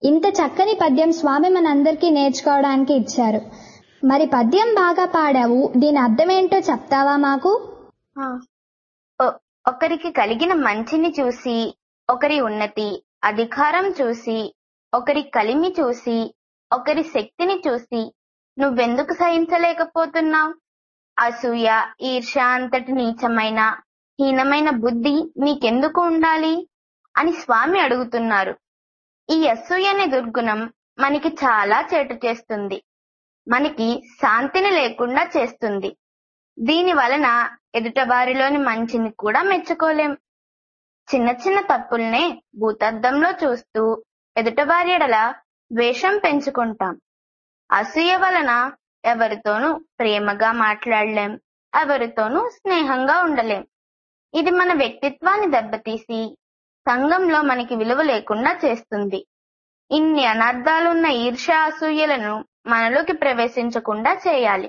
ఇంత చక్కని పద్యం స్వామి మనందరికీ నేర్చుకోవడానికి ఇచ్చారు. మరి పద్యం బాగా పాడావు, దీని అర్థమేంటో చెప్తావా మాకు? ఒకరికి కలిగిన మంచిని చూసి, ఒకరి ఉన్నతి అధికారం చూసి, ఒకరి కలిమి చూసి, ఒకరి శక్తిని చూసి నువ్వెందుకు సహించలేకపోతున్నావు? అసూయ, ఈర్ష్య అంతటి నీచమైన హీనమైన బుద్ధి నీకెందుకు ఉండాలి అని స్వామి అడుగుతున్నారు. ఈ అసూయ అనే దుర్గుణం మనకి చాలా చేటు చేస్తుంది, మనకి శాంతిని లేకుండా చేస్తుంది. దీని వలన ఎదుటవారిలోని మంచిని కూడా మెచ్చుకోలేం. చిన్న చిన్న తప్పుల్నే భూతద్దంలో చూస్తూ ఎదుటవారి ఎడల ద్వేషం పెంచుకుంటాం. అసూయ వలన ఎవరితోనూ ప్రేమగా మాట్లాడలేం, ఎవరితోనూ స్నేహంగా ఉండలేం. ఇది మన వ్యక్తిత్వాన్ని దెబ్బతీసి సంఘంలో మనకి విలువ లేకుండా చేస్తుంది. ఇన్ని అనర్థాలున్న ఈర్ష్య అసూయలను మనలోకి ప్రవేశించకుండా చేయాలి.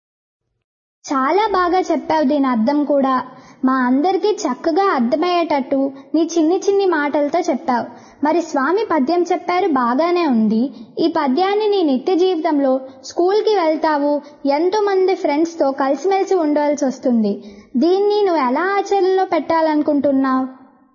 చాలా బాగా చెప్పావు. దీని అర్థం కూడా మా అందరికీ చక్కగా అర్థమయ్యేటట్టు నీ చిన్ని చిన్ని మాటలతో చెప్పావు. మరి స్వామి పద్యం చెప్పారు, బాగానే ఉంది. ఈ పద్యాన్ని నీ నిత్య జీవితంలో స్కూల్కి వెళ్తావు, ఎంతో మంది ఫ్రెండ్స్తో కలిసిమెలిసి ఉండవలసి వస్తుంది. దీన్ని నువ్వు ఎలా ఆచరణలో పెట్టాలనుకుంటున్నావు?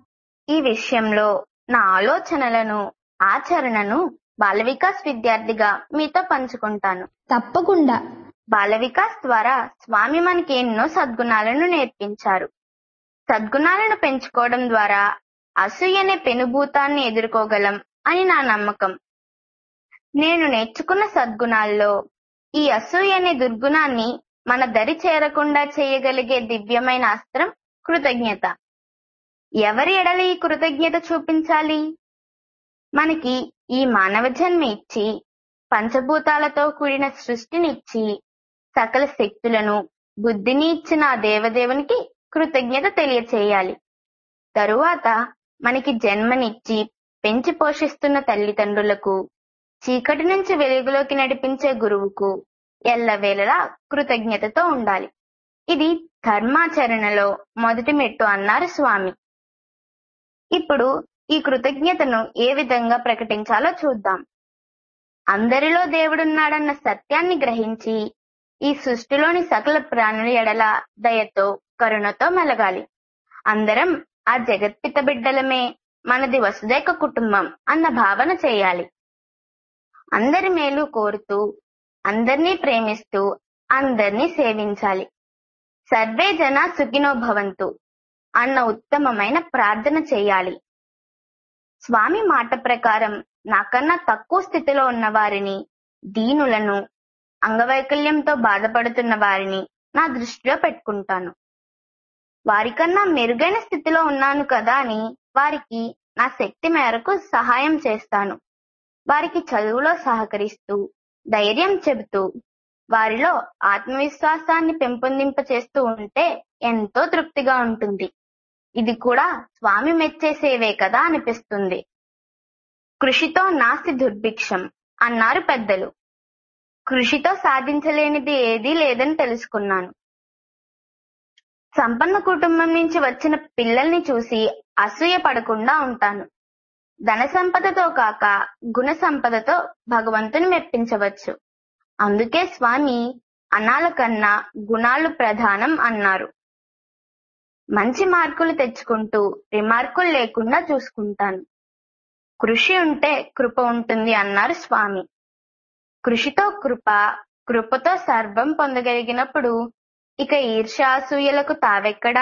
ఈ విషయంలో నా ఆలోచనలను, ఆచరణను బాల వికాస్ విద్యార్థిగా మీతో పంచుకుంటాను. తప్పకుండా. బాల వికాస్ ద్వారా స్వామి మనకి ఎన్నో సద్గుణాలను నేర్పించారు. సద్గుణాలను పెంచుకోవడం ద్వారా అసూయ అనే పెనుభూతాన్ని ఎదుర్కోగలం అని నా నమ్మకం. నేను నేర్చుకున్న సద్గుణాల్లో ఈ అసూయ అనే దుర్గుణాన్ని మన దరి చేరకుండా చేయగలిగే దివ్యమైన అస్త్రం కృతజ్ఞత. ఎవరి ఎడల ఈ కృతజ్ఞత చూపించాలి? మనకి ఈ మానవ జన్మ ఇచ్చి, పంచభూతాలతో కూడిన సృష్టినిచ్చి, సకల శక్తులను, బుద్ధిని ఇచ్చిన ఆ దేవదేవునికి కృతజ్ఞత తెలియచేయాలి. తరువాత మనకి జన్మనిచ్చి పెంచి పోషిస్తున్న తల్లిదండ్రులకు, చీకటి నుంచి వెలుగులోకి నడిపించే గురువుకు ఎల్లవేళలా కృతజ్ఞతతో ఉండాలి. ఇది ధర్మాచరణలో మొదటి మెట్టు అన్నారు స్వామి. ఇప్పుడు ఈ కృతజ్ఞతను ఏ విధంగా ప్రకటించాలో చూద్దాం. అందరిలో దేవుడున్నాడన్న సత్యాన్ని గ్రహించి ఈ సృష్టిలోని సకల ప్రాణుల ఎడల దయతో, కరుణతో మెలగాలి. అందరం ఆ జగత్పిత బిడ్డలమే, మనది వసుదైక కుటుంబం అన్న భావన చేయాలి. అందరి మేలు కోరుతూ, అందరినీ ప్రేమిస్తూ, అందరినీ సేవించాలి. సర్వే జన సుఖినో భవంతు అన్న ఉత్తమమైన ప్రార్థన చేయాలి. స్వామి మాట ప్రకారం నాకన్నా తక్కువ స్థితిలో ఉన్న వారిని, దీనులను, అంగవైకల్యంతో బాధపడుతున్న వారిని నా దృష్టిలో పెట్టుకుంటాను. వారికన్నా మెరుగైన స్థితిలో ఉన్నాను కదా అని వారికి నా శక్తి మేరకు సహాయం చేస్తాను. వారికి చదువులో సహకరిస్తూ, ధైర్యం చెబుతూ, వారిలో ఆత్మవిశ్వాసాన్ని పెంపొందింప చేస్తూ ఉంటే ఎంతో తృప్తిగా ఉంటుంది. ఇది కూడా స్వామి మెచ్చే సేవే కదా అనిపిస్తుంది. కృషితో నాస్తి దుర్భిక్షం అన్నారు పెద్దలు. కృషితో సాధించలేనిది ఏదీ లేదని తెలుసుకున్నాను. సంపన్న కుటుంబం నుంచి వచ్చిన పిల్లల్ని చూసి అసూయ పడకుండా ఉంటాను. ధన సంపదతో కాక గుణ సంపదతో భగవంతుని మెప్పించవచ్చు. అందుకే స్వామి అనాల కన్నా గుణాలు ప్రధానం అన్నారు. మంచి మార్కులు తెచ్చుకుంటూ రిమార్కులు లేకుండా చూసుకుంటాను. కృషి ఉంటే కృప ఉంటుంది అన్నారు స్వామి. కృషితో కృప, కృపతో సర్వం పొందగలిగినప్పుడు ఇక ఈర్ష్యాసూయలకు తావెక్కడా?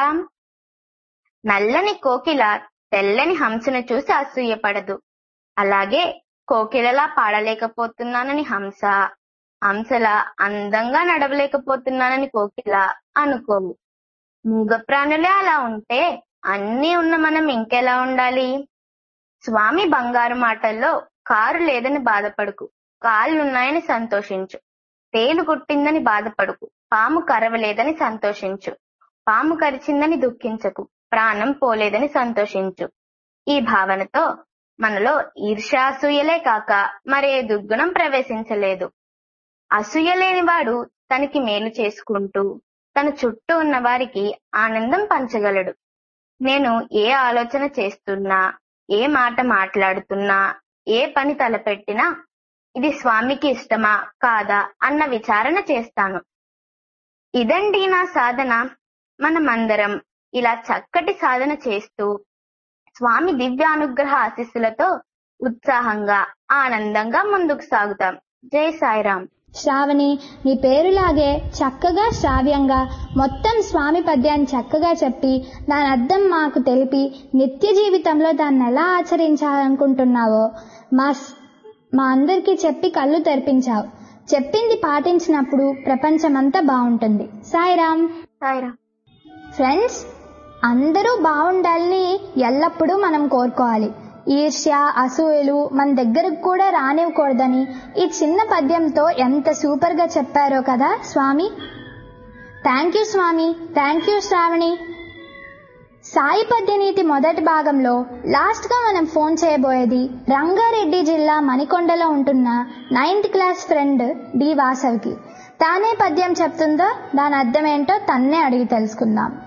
నల్లని కోకిల తెల్లని హంసను చూసి అసూయపడదు. అలాగే కోకిలలా పాడలేకపోతున్నానని హంస, హంసలా అందంగా నడవలేకపోతున్నానని కోకిల అనుకోవు. మూగ ప్రాణులే అలా ఉంటే అన్నీ ఉన్న మనం ఇంకెలా ఉండాలి? స్వామి బంగారు మాటల్లో కారు లేదని బాధపడుకు, కాళ్ళున్నాయని సంతోషించు. తేలు కుట్టిందని బాధపడుకు, పాము కరవలేదని సంతోషించు. పాము కరిచిందని దుఃఖించకు, ప్రాణం పోలేదని సంతోషించు. ఈ భావనతో మనలో ఈర్ష్యాసూయలే కాక మరే దుర్గుణం ప్రవేశించలేదు. అసూయ లేనివాడు తనకి మేలు చేసుకుంటూ తన చుట్టూ ఉన్న వారికి ఆనందం పంచగలడు. నేను ఏ ఆలోచన చేస్తున్నా, ఏ మాట మాట్లాడుతున్నా, ఏ పని తలపెట్టినా ఇది స్వామికి ఇష్టమా కాదా అన్న విచారణ చేస్తాను. ఇదండి నా సాధన. మనమందరం ఇలా చక్కటి సాధన చేస్తూ స్వామి దివ్యానుగ్రహ ఆశీస్సులతో ఉత్సాహంగా ఆనందంగా ముందుకు సాగుతాం. జై సాయిరాం. శ్రావణి, నీ పేరులాగే చక్కగా శ్రావ్యంగా మొత్తం స్వామి పద్యాన్ని చక్కగా చెప్పి దాని అర్థం మాకు తెలిపి నిత్య జీవితంలో దాన్ని ఎలా ఆచరించాలనుకుంటున్నావో మా అందరికీ చెప్పి కళ్ళు తెరిపించావు. చెప్పింది పాటించినప్పుడు ప్రపంచమంతా బాగుంటుంది. సాయిరాం. సాయిరాం. ఫ్రెండ్స్, అందరూ బాగుండాలని ఎల్లప్పుడూ మనం కోరుకోవాలి. ఈర్ష్య, అసూయలు మన దగ్గరకు కూడా రానివ్వకూడదని ఈ చిన్న పద్యంతో ఎంత సూపర్గా చెప్పారో కదా స్వామి. Thank you Swamy. Thank you Shravani. Sai పద్యనీతి మొదటి భాగంలో లాస్ట్గా మనం ఫోన్ చేయబోయేది రంగారెడ్డి జిల్లా మణికొండలో ఉంటున్న 9th క్లాస్ ఫ్రెండ్ డి వాసవికి. తానే పద్యం చెప్తుందో దాని అర్థం ఏంటో తన్నే అడిగి తెలుసుకుందాం.